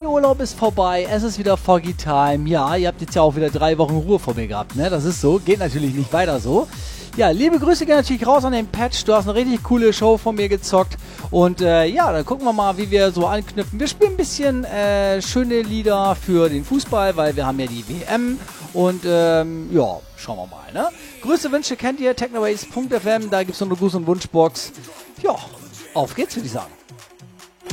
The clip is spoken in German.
Skiurlaub ist vorbei, es ist wieder Foggy Time. Ja, ihr habt jetzt ja auch wieder 3 Wochen Ruhe vor mir gehabt, ne? Das ist so, geht natürlich nicht weiter so. Ja, liebe Grüße gehen natürlich raus an den Patch. Du hast eine richtig coole Show von mir gezockt. Und ja, dann gucken wir mal, wie wir so anknüpfen. Wir spielen ein bisschen schöne Lieder für den Fußball, weil wir haben ja die WM. Und ja, schauen wir mal, ne? Grüße, Wünsche kennt ihr, technoways.fm, da gibt es noch eine Gruß- und Wunschbox. Ja, auf geht's, würde ich sagen.